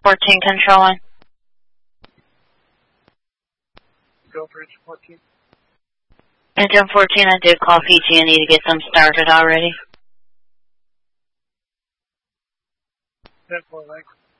14 controlling. Go for engine 14. Engine 14, I did call PG&E to get them started already. 10-4 length.